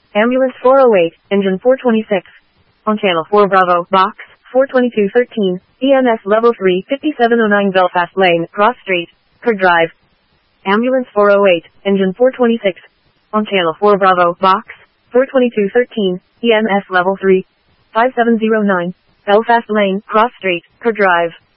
Ambulance 408, engine 426. On channel 4 Bravo, box 42213, EMS level 3, 5709 Belfast Lane, Cross Street, Kerr Drive. Ambulance 408, engine 426. On channel 4 Bravo, box 42213, EMS level 3, 5709, Belfast Lane, Cross Street, Kerr Drive.